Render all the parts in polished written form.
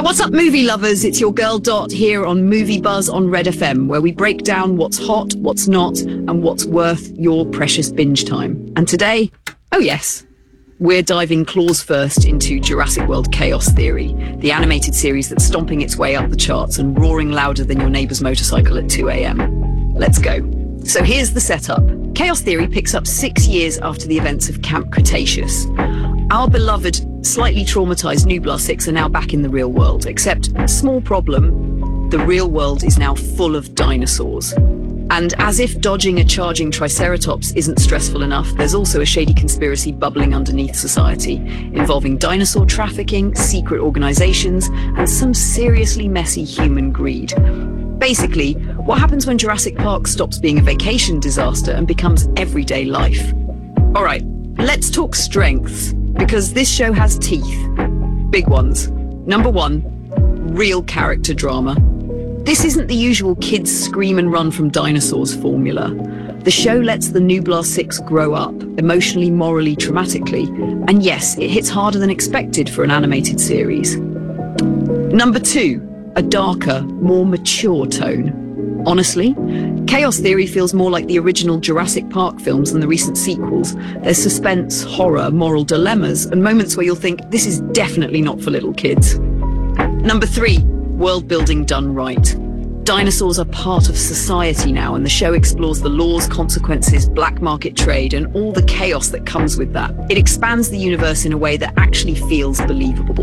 What's up, movie lovers? It's your girl Dot here on Movie Buzz on Red FM, where we break down what's hot, what's not, and what's worth your precious binge time. And today, oh yes, we're diving claws first into Jurassic World Chaos Theory, the animated series that's stomping its way up the charts and roaring louder than your neighbour's motorcycle at 2 a.m. Let's go. So here's the setup. Chaos Theory picks up 6 years after the events of Camp Cretaceous. Our beloved, slightly traumatised Nublar 6 are now back in the real world, except, small problem, the real world is now full of dinosaurs. And as if dodging a charging Triceratops isn't stressful enough, there's also a shady conspiracy bubbling underneath society, involving dinosaur trafficking, secret organisations, and some seriously messy human greed. Basically, what happens when Jurassic Park stops being a vacation disaster and becomes everyday life? All right, let's talk strengths, because this show has teeth. Big ones. Number 1, real character drama. This isn't the usual kids scream and run from dinosaurs formula. The show lets the Nublar 6 grow up, emotionally, morally, dramatically. And yes, it hits harder than expected for an animated series. Number 2, a darker, more mature tone. Honestly, Chaos Theory feels more like the original Jurassic Park films than the recent sequels. There's suspense, horror, moral dilemmas, and moments where you'll think, this is definitely not for little kids. Number 3, world building done right. Dinosaurs are part of society now, and the show explores the laws, consequences, black market trade, and all the chaos that comes with that. It expands the universe in a way that actually feels believable.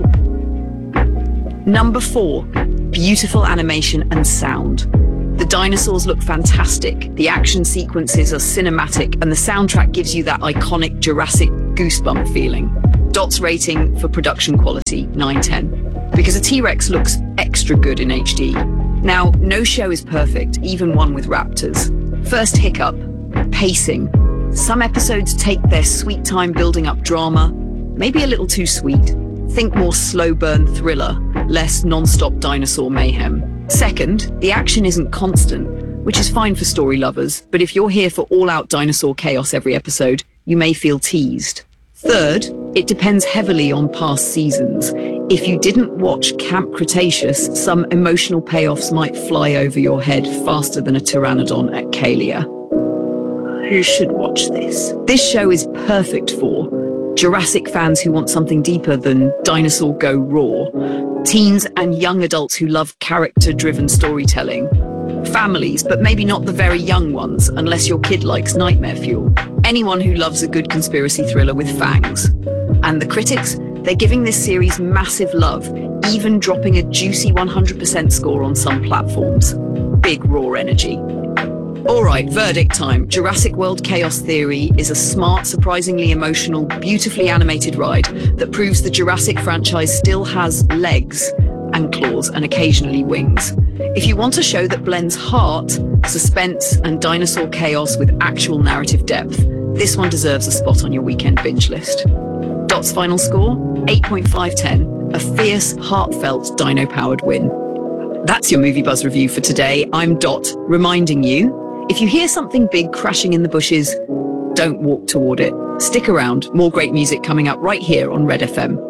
Number 4, beautiful animation and sound. The dinosaurs look fantastic, the action sequences are cinematic, and the soundtrack gives you that iconic Jurassic goosebump feeling. Dot's rating for production quality, 9/10. Because a T-Rex looks extra good in HD. Now, no show is perfect, even one with raptors. First hiccup, pacing. Some episodes take their sweet time building up drama, maybe a little too sweet. Think more slow burn thriller, less non-stop dinosaur mayhem. Second, the action isn't constant, which is fine for story lovers, but if you're here for all-out dinosaur chaos every episode, you may feel teased. Third, it depends heavily on past seasons. If you didn't watch Camp Cretaceous, some emotional payoffs might fly over your head faster than a pteranodon at Kalia. You should watch this. This show is perfect for Jurassic fans who want something deeper than dinosaur go raw, teens and young adults who love character-driven storytelling, families, but maybe not the very young ones, unless your kid likes nightmare fuel, anyone who loves a good conspiracy thriller with fangs. And the critics? They're giving this series massive love, even dropping a juicy 100% score on some platforms. Big raw energy. All right, verdict time. Jurassic World Chaos Theory is a smart, surprisingly emotional, beautifully animated ride that proves the Jurassic franchise still has legs and claws and occasionally wings. If you want a show that blends heart, suspense, and dinosaur chaos with actual narrative depth, this one deserves a spot on your weekend binge list. Dot's final score? 8.5/10. A fierce, heartfelt, dino-powered win. That's your Movie Buzz review for today. I'm Dot, reminding you, if you hear something big crashing in the bushes, don't walk toward it. Stick around, more great music coming up right here on Red FM.